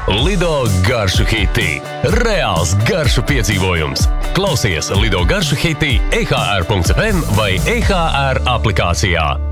Lido garšu hitī. Reāls garšu piedzīvojums. Klausies Lido garšu hitī EHR.FM vai EHR aplikācijā.